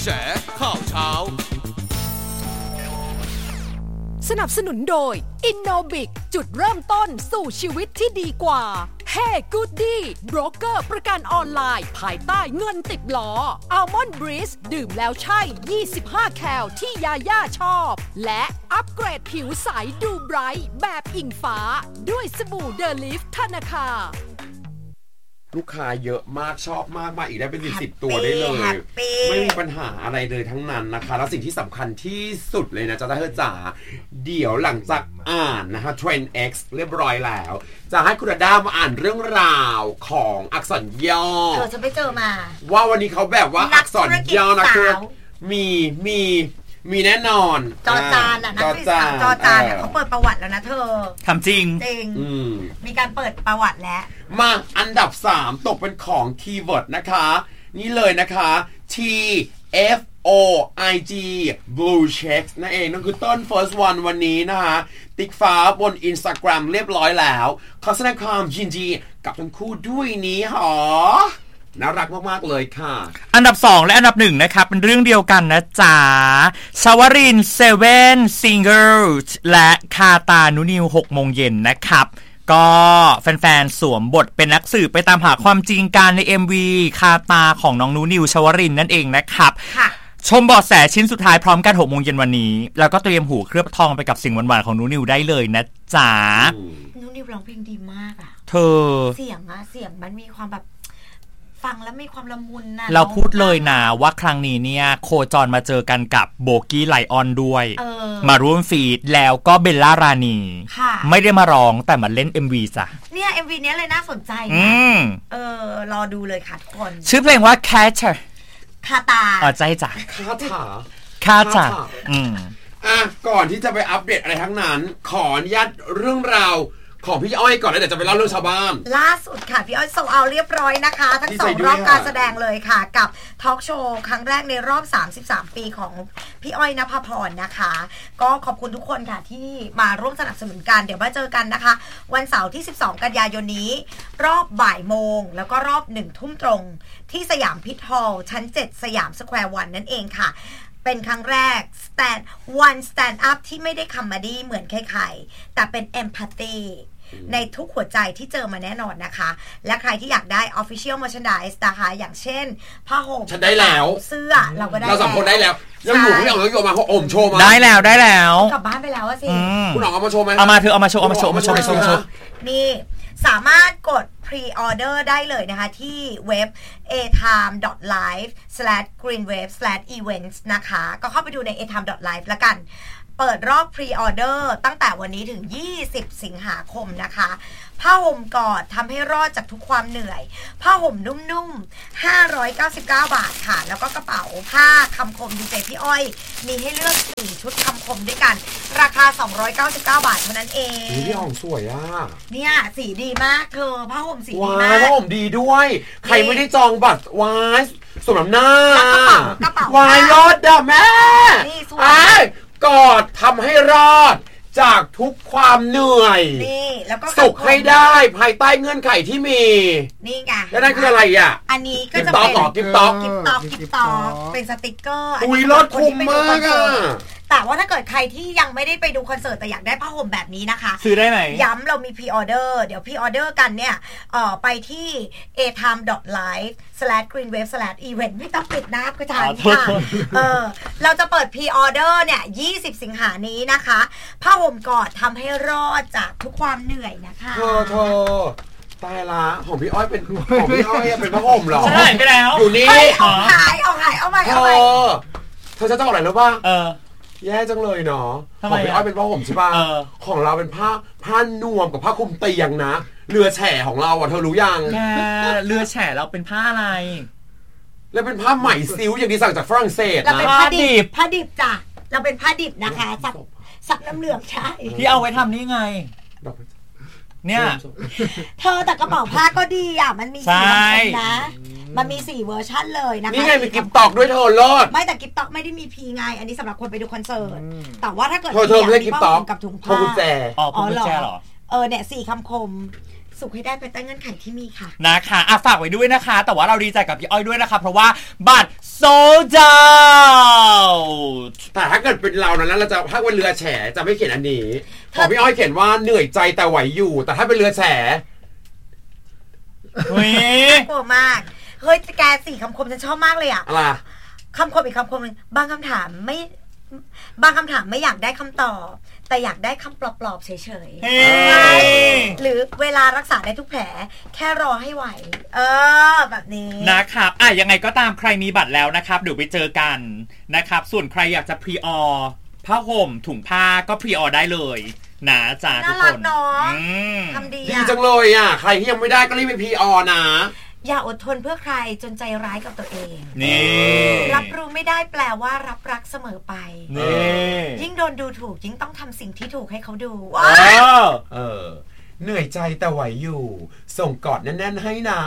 แฉข่าวเช้าสนับสนุนโดย Innobic จุดเริ่มต้นสู่ชีวิตที่ดีกว่า Hey Goody โบรกเกอร์ประกันออนไลน์ภายใต้เงินติดล้อ Almond Breeze ดื่มแล้วใช่25แคลที่ยาย่าชอบและอัปเกรดผิวใสดูไบรท์แบบอิงฟ้าด้วยสบู่เดอะลิฟธนาคารลูกค้าเยอะมากชอบมากมาอีกได้เป็น10ตัวได้เลยไม่มีปัญหาอะไรเลยทั้งนั้นนะคะแล้วสิ่งที่สำคัญที่สุดเลยนะจ๊ะเธอจ๋าเดี๋ยวหลังจากอ่านนะคะ Trend X เรียบร้อยแล้วจะให้คุณดามาอ่านเรื่องราวของอักษรย่อจะไปเจอมาว่าวันนี้เขาแบบว่าอักษรย่อนะคือมีแน่นอนจอจานนักศึกษาจอจานเนี่ยเขาเปิดประวัติแล้วนะเธอทำจริงมีการเปิดประวัติแล้วมาอันดับ3ตกเป็นของคีย์เวิร์ดนะคะนี่เลยนะคะ TFOIG Blue Check นั่นเองนั่นคือต้น first one วันนี้นะคะติ๊กฟ้าบน Instagram เรียบร้อยแล้วขอแสดงความยินดีกับทั้งคู่ด้วยนี้หรอน่ารักมากๆเลยค่ะอันดับ2และอันดับ1นะครับเป็นเรื่องเดียวกันนะจ๊ะชาวรินเซเว่นซิงเกิลและคาตานุนิว6 โมงเย็นนะครับก็แฟนๆสวมบทเป็นนักสืบไปตามหาความจริงการใน MV คาตาของน้องนูนิวชวรินทร์นั่นเองนะครับชมเบาะแสชิ้นสุดท้ายพร้อมกัน6 โมงเย็นวันนี้แล้วก็เตรียมหูเคลือบทองไปกับสิ่งหวานๆของนูนิวได้เลยนะจ๊ะนูนิวร้องเพลงดีมากอ่ะเธอเสียงมันมีความแบบฟังแล้วมีความละมุนนะเราพูดเลยนะว่าครั้งนี้เนี่ยโคจรมาเจอกันกับโบกี้ไลออนด้วยมาร่วมฟีดแล้วก็เบลล่ารานีไม่ได้มาร้องแต่มาเล่น MV จ้ะเนี่ย MV เนี้ยเลยน่าสนใจนะรอดูเลยค่ะทุกคนชื่อเพลงว่า Catcher คาตาใจจ้ะคาตาก่อนที่จะไปอัปเดตอะไรทั้งนั้นขออนุญาตเรื่องราวของพี่อ้อยก่อนแล้วเดี๋ยวจะไปเล่าเรื่องชาวบ้านล่าสุดค่ะพี่อ้อยโซเอาเรียบร้อยนะคะทั้ง2รอบการแสดงเลยค่ะกับทอล์กโชว์ครั้งแรกในรอบ33ปีของพี่อ้อยณภพรนะคะก็ขอบคุณทุกคนค่ะที่มาร่วมสนับสนุนกันเดี๋ยวมาเจอกันนะคะวันเสาร์ที่12กันยายนนี้รอบบ่ายโมงแล้วก็รอบ1 ทุ่มตรงที่สยามพิทฮอลล์ชั้น7สยามสแควร์วันนั่นเองค่ะเป็นครั้งแรกstand up ที่ไม่ได้คอมเมดี้เหมือนใครๆแต่เป็น empathyในทุกหัวใจที่เจอมาแน่นอนนะคะและใครที่อยากได้ official merchandise นะคะอย่างเช่นผ้าห่มฉันได้แล้วเสื้อเราก็ได้เรา2 คนได้แล้วยังอยู่ไม่ออกเลยมาเขาโชว์มาได้แล้วกลับบ้านไปแล้วสิคุณเอามาโชว์ไหมเอามาเธอเอามาโชว์นี่สามารถกด pre-order ได้เลยนะคะที่เว็บ atime.live/greenwave/events นะคะก็เข้าไปดูใน atime.live ละกันเปิดรอบ pre-order ตั้งแต่วันนี้ถึง20 สิงหาคมนะคะผ้าห่มกอดทำให้รอดจากทุกความเหนื่อยผ้าห่มนุ่มๆ599 บาทค่ะแล้วก็กระเป๋าผ้าคำคมดีเจพี่อ้อยมีให้เลือก4 ชุดคำคมด้วยกันราคา299 บาทเท่านั้นเองพี่ห่มสวยอ่ะเนี่ยสีดีมากเธอผ้าห่มสีดีมากผ้าห่มดีด้วยใครไม่ได้จองบัตรวายสมน้ำหน้าวายรอดอ่ะแม่นี่สวยกอดทำให้รอดจากทุกความเหนื่อยนี่แล้วก็สุขให้ได้ภายใต้เงื่อนไขที่มีนี่ไงแล้วนั่นคืออะไรอ่ะอันนี้ก็จะเป็นกิฟต์ต็อกเป็นสติกเกอร์อุ้ยรอดคุ้มมากอ่ะแต่ว่าถ้าเกิดใครที่ยังไม่ได้ไปดูคอนเสิร์ตแต่อยากได้ผ้าห่มแบบนี้นะคะซื้อได้ไหมย้ำเรามีพรีออเดอร์เดี๋ยวพรีออเดอร์กันเนี่ยไปที่ atime.live/greenwave/event ไม่ต้องปิดนะก็ทานค่ะเราจะเปิดพรีออเดอร์เนี่ย20 สิงหานี้นะคะผ้าห่มกอดทำให้รอดจากทุกความเหนื่อยนะคะโธ่ตายละของพี่อ้อยเป็นของพี่อ้อยเป็นผ้าห่มเหรอใช่ไปแล้วอยู่นี่เอาหายเอาใหม่เธอจะต้องอะไรรู้ป่ะแย่จังเลยเนาะของพี่อ้อยเป็นผ้าห่มใช่ป่ะของเราเป็นผ้านวมกับผ้าคลุมเตียงนะเรือแฉของเราอ่ะเธอรู้ยังเรือแฉเราเป็นผ้าอะไรแล้วเป็นผ้าไหมซิลอย่างที่สั่งจากฝรั่งเศสนะผ้าดิบจ้ะเราเป็นผ้าดิบนะคะสักน้ำเหลืองใช่ที่เอาไว้ทำนี่ไงเนี่ยเธอแต่กระเป๋าผ้าก็ดีอ่ะมันมีสีนะมันมี4 เวอร์ชันเลยนะคะนี่ไงมีกิฟต์ต็อกด้วยเธอรอดไม่แต่กิฟต์ต็อกไม่ได้มีพีไงอันนี้สำหรับคนไปดูคอนเสิร์ตแต่ว่าถ้าเกิดเธอไม่ได้กิฟต์ต็อกกับถุงผ้ากุญแจกุญแจเหรอเนี่ย4 คำคมสุขให้ได้ภายใต้เงื่อนไขที่มีค่ะนะคะฝากไว้ด้วยนะคะ แต่ว่าเราดีใจกับพี่อ้อยด้วยนะคะเพราะว่าบัตร sold out แต่ถ้าเกิดเป็นเรานั้นเราจะถ้าเป็นเรือแฉจะไม่เขียนอันนี้ของพี่อ้อยเขียนว่าเหนื่อยใจแต่ไหวอยู่แต่ถ้าเป็นเรือแฉเฮ้ยกลัวมากเฮ้ยแก4 คำคมฉันชอบมากเลยอะอะไรคำคมอีกคำคมนึงบางคำถามไม่อยากได้คำตอบแต่อยากได้คำปลอบๆเฉยๆหรือเวลารักษาได้ทุกแผลแค่รอให้ไหวแบบนี้นะครับยังไงก็ตามใครมีบัตรแล้วนะครับเดี๋ยวไปเจอกันนะครับส่วนใครอยากจะพรีออผ้าห่มถุงผ้าก็พรีออได้เลยนะจ๊ะทุกคนทำดีจังเลยอ่ะใครที่ยังไม่ได้ก็รีบไปพรีออนะอย่าอดทนเพื่อใครจนใจร้ายกับตัวเองนี่รับรู้ไม่ได้แปลว่ารับรักเสมอไปนี่ยิ่งโดนดูถูกยิ่งต้องทำสิ่งที่ถูกให้เขาดูเหนื่อยใจแต่ไหวอยู่ส่งกอดแน่นๆให้นะ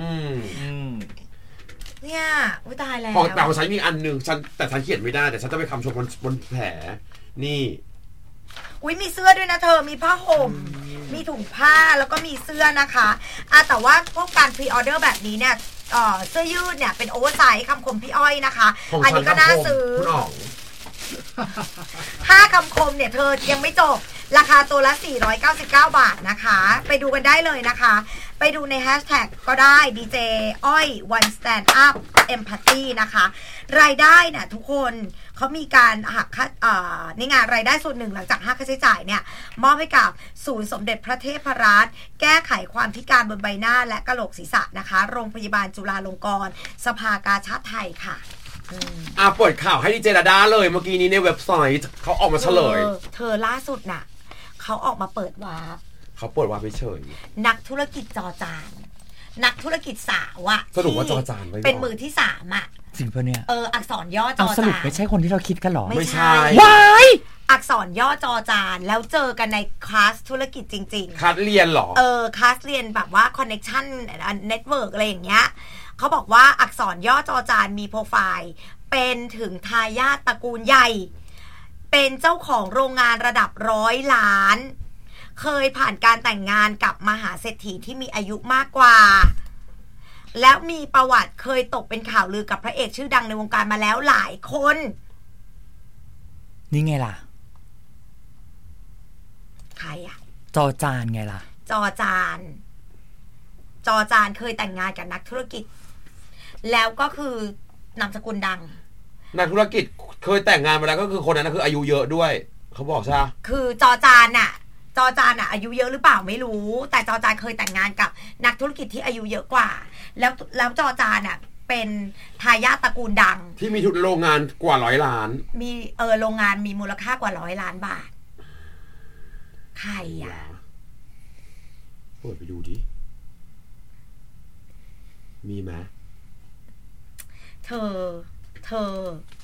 เนี่ยตายแล้วแต่ของฉันมีอันนึงแต่ฉันเขียนไม่ได้แต่ฉันจะไปคำชมบนแผลนี่มีเสื้อด้วยนะเธอมีผ้าห่มมีถุงผ้าแล้วก็มีเสื้อนะคะแต่ว่าพวกการพรีออเดอร์แบบนี้เนี่ยเสื้อยืดเนี่ยเป็นโอเวอร์ไซส์คำคมพี่อ้อยนะคะอันนี้ก็น่าซื้อ5 คำคมเนี่ยเธอยังไม่จบราคาตัวละ499 บาทนะคะไปดูกันได้เลยนะคะไปดูในแฮชแท็กก็ได้ DJ อ้อย One Stand Up Empathy นะคะรายได้เนี่ยทุกคนเขามีการหักค่านี่งานรายได้ส่วนหนึ่งหลังจากหักค่าใช้จ่ายเนี่ยมอบให้กับศูนย์สมเด็จพระเทพรัตน์แก้ไขความพิการบนใบหน้าและกะโหลกศีรษะนะคะโรงพยาบาลจุฬาลงกรณ์สภากาชาดไทยค่ะเปิดข่าวให้ดีเจดาด้าเลยเมื่อกี้นี้ในเว็บไซต์เขาออกมาเฉลยเธอล่าสุดน่ะเขาออกมาเปิดวาร์ปเขาเปิดวาร์ปไปเฉยนักธุรกิจจอจานนักธุรกิจสาวอะสรุปว่าจอจานเป็นมือที่3อะจริงปะเนี่ยอักษรย่อจอจานสรุปไม่ใช่คนที่เราคิดกันหรอไม่ใช่ว้ายอักษรย่อจอจานแล้วเจอกันในคลาสธุรกิจจริงๆคลาสเรียนหรอคลาสเรียนแบบว่าคอนเนคชั่นเน็ตเวิร์กอะไรอย่างเงี้ยเขาบอกว่าอักษรย่อจอจานมีโปรไฟล์เป็นถึงทายาทตระกูลใหญ่เป็นเจ้าของโรงงานระดับ100 ล้านเคยผ่านการแต่งงานกับมหาเศรษฐีที่มีอายุมากกว่าแล้วมีประวัติเคยตกเป็นข่าวลือกับพระเอกชื่อดังในวงการมาแล้วหลายคนนี่ไงล่ะใครอะจอจานไงล่ะจอจานเคยแต่งงานกับนักธุรกิจแล้วก็คือนามสกุลดังนักธุรกิจเคยแต่งงานมาแล้วก็คือคนนั้นคืออายุเยอะด้วยเขาบอกใช่ไหมคือจอจานอะอายุเยอะหรือเปล่าไม่รู้แต่จอจานเคยแต่งงานกับนักธุรกิจที่อายุเยอะกว่าแล้วจอจานอะเป็นทายาทตระกูลดังที่มีทุนโรงงานกว่า100 ล้านมีโรงงานมีมูลค่ากว่า100 ล้านบาทใครอะเปิดไปดูดิมีไหมเธอ